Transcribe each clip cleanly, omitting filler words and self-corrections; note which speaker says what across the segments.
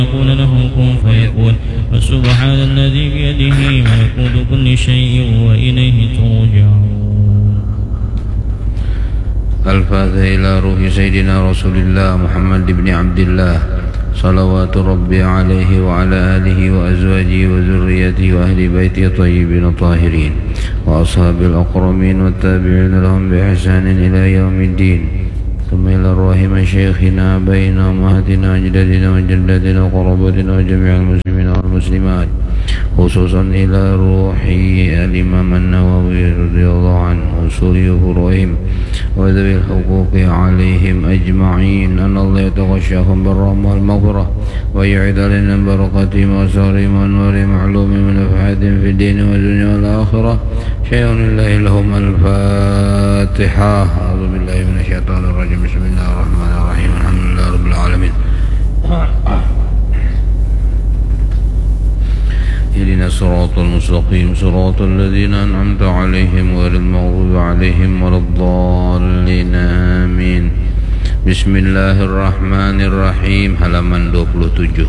Speaker 1: يقول له كن فيكون فسبحان الذي بيده ملكوت كل شيء وإليه ترجعون.
Speaker 2: الفاتحة إلى روح سيدنا رسول الله محمد بن عبد الله صلوات ربي عليه وعلى آله وأزواجه وذريته وأهل بيته الطيبين الطاهرين وأصحاب الأكرمين والتابعين لهم بإحسان إلى يوم الدين. ثم إلى أرواح مشايخنا أبائنا وأمهاتنا وأجدادنا وجداتنا وقراباتنا وجميع المسلمين والمسلمات، خصوصا إلى روح الإمام النووي رضي الله عنه وسوري فروعهم وذوي الحقوق عليهم أجمعين، أن الله يتغشاهم بالرحمة والمغفرة ويعيد علينا بركاتهم وأسرارهم وأنوارهم معلومهم من نفحات في الدين والدنيا والآخرة. شيء لله لهم. الفاتحة. أعوذ بالله من الشيطان الرجيم. بسم الله الرحمن الرحيم. الحمد لله رب العالمين. اهدنا الصراط المستقيم صراط الذين أنعمت عليهم غير المغضوب عليهم ولا الضالين آمين. بسم الله الرحمن الرحيم. Halaman 27.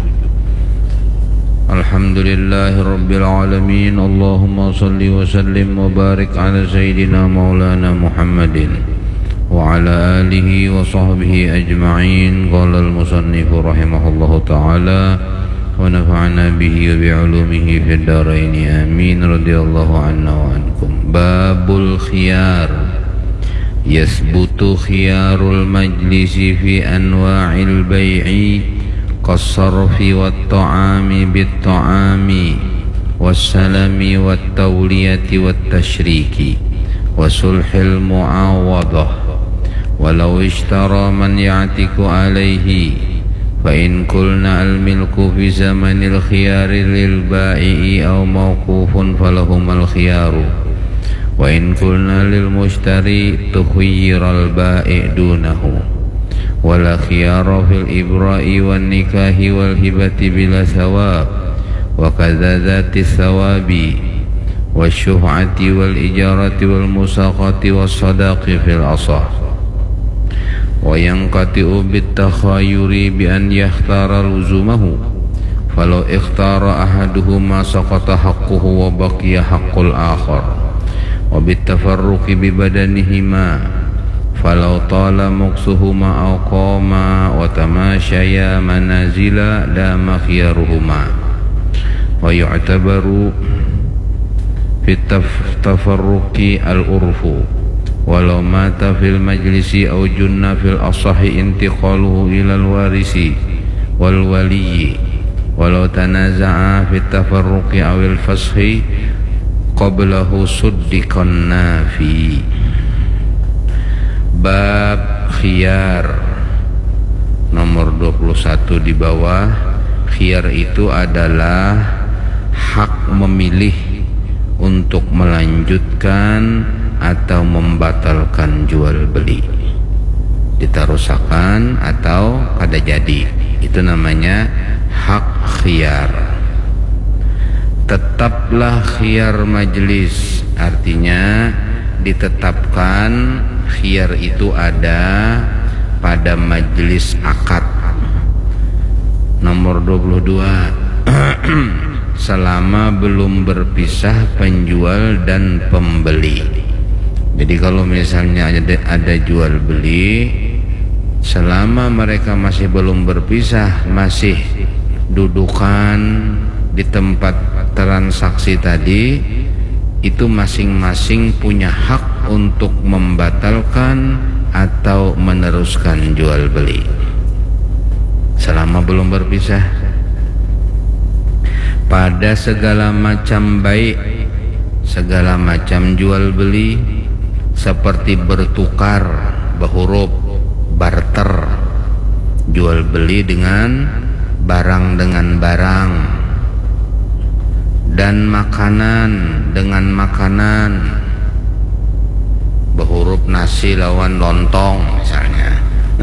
Speaker 2: Alhamdulillahi Rabbil Alamin. Allahumma salli wa sallim wa barik ala Sayyidina Maulana Muhammadin wa ala alihi wa sahbihi ajma'in. Qala al-musannifu rahimahullahu ta'ala wa nafa'ana bihi wa bi'ulumihi fid daraini amin. Radiyallahu anna wa ankum. Babul khiyar. Yasbutu khiyarul majlisi fi anwa'il bai'i kasarfi wat ta'ami bit ta'ami wassalami wat tawliyati wat tashriki wasulhil mu'awadah walau ishtara man ya'tiku alaihi fa in kulna al milku fi zamanil khiyari lil ba'i aw mawqufun falahum al khiyaru wa in kulna lil mushtari tukhiyiral ba'i dunahu wala khiyara fil ibra'i wan nikahi wal hibati bila thawab wa kadza dzati thawabi wasyuf'ati wal ijarati wal musaqati was sadaqi fil asah wa yanqati'u bit takhayyuri bi an yakhtara luzumahu falau ikhtara ahaduhuma saqata haqquhu wa baqiya haqqul akhar wa bit tafarruqi bi badanihima falau tala muksuhuma aw qama wa tamashaya manazila dama khiyaruhuma wa yu'tabaru fit tafarruqi al-urfu walau mata fil majlisi aw junna fil asahi intiqaluhu ilal warisi wal waliyyi walau tanaza'a fit tafarruqi awil fashi qablahu suddiqan nafi. Bab khiyar nomor 21 di bawah. Khiyar itu adalah hak memilih untuk melanjutkan atau membatalkan jual beli, ditarusakan atau kada jadi. Itu namanya hak khiyar. Tetaplah khiyar majlis, artinya ditetapkan khiyar itu ada pada majlis akad. Nomor 22 selama belum berpisah penjual dan pembeli. Jadi kalau misalnya ada jual beli, selama mereka masih belum berpisah, masih dudukan di tempat transaksi tadi, itu masing-masing punya hak untuk membatalkan atau meneruskan jual beli selama belum berpisah. Pada segala macam baik, segala macam jual beli, seperti bertukar, berhuruf, barter, jual beli dengan barang dengan barang, dan makanan dengan makanan, berhuruf nasi lawan lontong misalnya.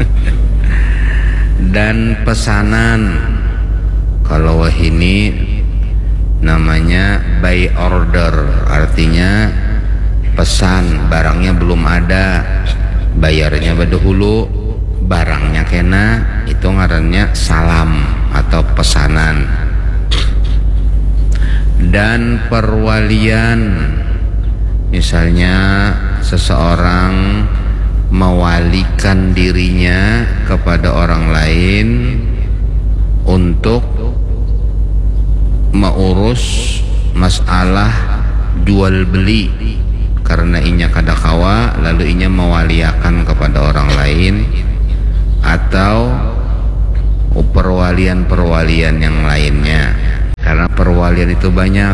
Speaker 2: Dan pesanan, kalau ini namanya buy order, artinya pesan, barangnya belum ada, bayarnya dahulu, barangnya kena, itu itu ngarannya salam atau pesanan. Dan perwalian, misalnya seseorang mewalikan dirinya kepada orang lain untuk mengurus masalah jual beli, karena inya kadakawa lalu inya mewaliakan kepada orang lain, atau perwalian-perwalian yang lainnya. Karena perwalian itu banyak.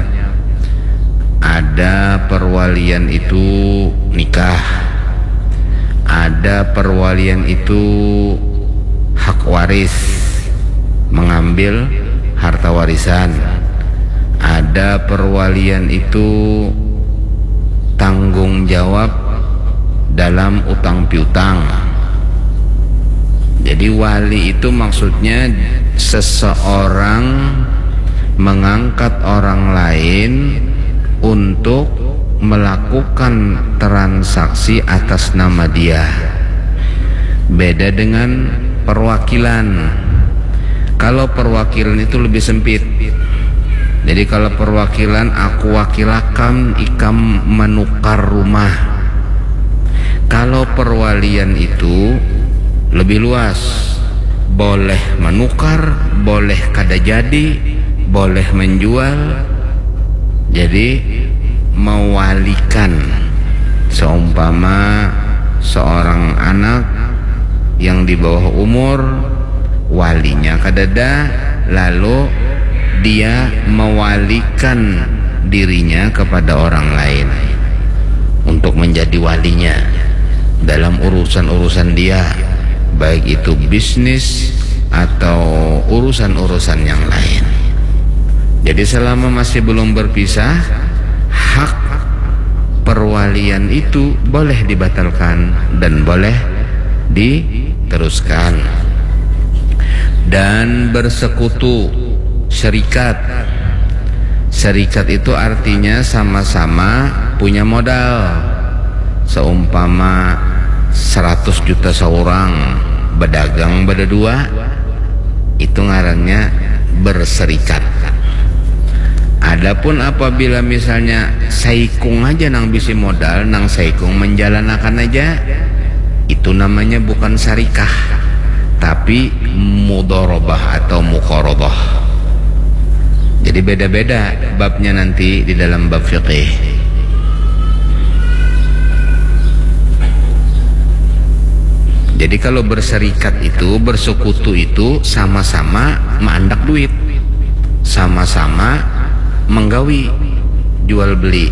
Speaker 2: Ada perwalian itu nikah, ada perwalian itu hak waris, mengambil harta warisan, ada perwalian itu tanggung jawab dalam utang piutang. Jadi wali itu maksudnya seseorang mengangkat orang lain untuk melakukan transaksi atas nama dia. Beda dengan perwakilan. Kalau perwakilan itu lebih sempit. Jadi kalau perwakilan, aku wakilakan ikam menukar rumah. Kalau perwalian itu lebih luas. Boleh menukar, boleh kada jadi, boleh menjual. Jadi mewalikan, seumpama seorang anak yang di bawah umur, walinya kadada, lalu dia mewalikan dirinya kepada orang lain untuk menjadi walinya dalam urusan-urusan dia, baik itu bisnis atau urusan-urusan yang lain. Jadi selama masih belum berpisah, hak perwalian itu boleh dibatalkan dan boleh diteruskan. Dan bersekutu, syarikat. Syarikat itu artinya sama-sama punya modal. Seumpama 100 juta seorang berdagang berdua, itu ngarannya berserikat. Adapun apabila misalnya saikung aja nang bisi modal, nang saikung menjalanakan aja, itu namanya bukan syarikah, tapi mudharabah atau muqarabah. Jadi beda-beda babnya nanti di dalam bab fiqih. Jadi kalau berserikat itu, bersekutu itu sama-sama mengandak duit, sama-sama menggawi jual beli.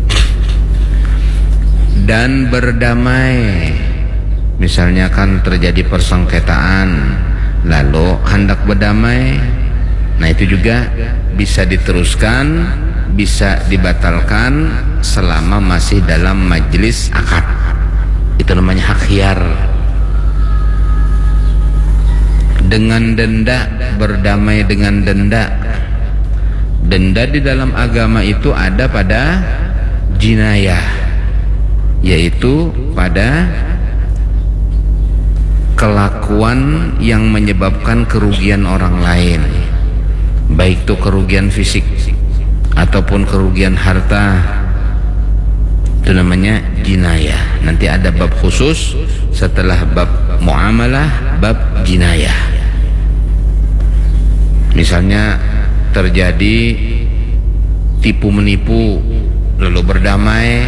Speaker 2: Dan berdamai, misalnya kan terjadi persengketaan lalu hendak berdamai, nah itu juga bisa diteruskan, bisa dibatalkan selama masih dalam majelis akad. Itu namanya hak khiyar. Dengan denda, berdamai dengan denda. Denda di dalam agama itu ada pada jinayah, yaitu pada kelakuan yang menyebabkan kerugian orang lain, baik itu kerugian fisik ataupun kerugian harta. Itu namanya jinayah. Nanti ada bab khusus setelah bab muamalah, bab jinayah. Misalnya terjadi tipu menipu lalu berdamai,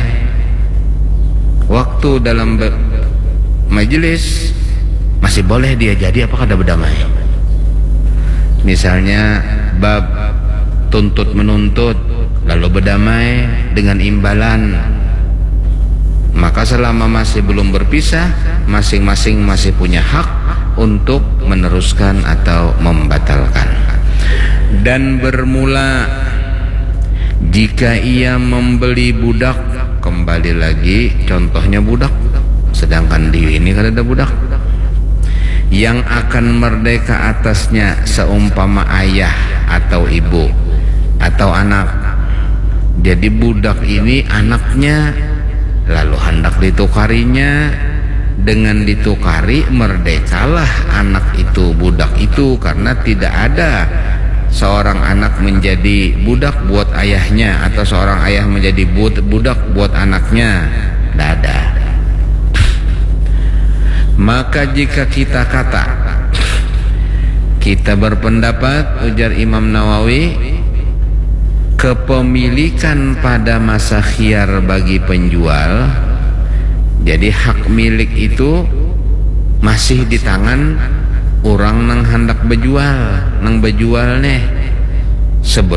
Speaker 2: waktu dalam majelis masih boleh dia jadi apakah ada berdamai. Misalnya bab tuntut menuntut lalu berdamai dengan imbalan, maka selama masih belum berpisah, masing-masing masih punya hak untuk meneruskan atau membatalkan. Dan bermula, jika ia membeli budak, kembali lagi contohnya budak, sedangkan di ini kan ada budak yang akan merdeka atasnya seumpama ayah atau ibu atau anak. Jadi budak ini anaknya, lalu hendak ditukarinya dengan ditukari merdekalah anak itu, budak itu, karena tidak ada seorang anak menjadi budak buat ayahnya atau seorang ayah menjadi budak buat anaknya, tidak ada. Maka jika kita berpendapat, ujar Imam Nawawi, kepemilikan pada masa khiyar bagi penjual, jadi hak milik itu masih di tangan orang nang hendak bejual, nang bejual nih, sebelum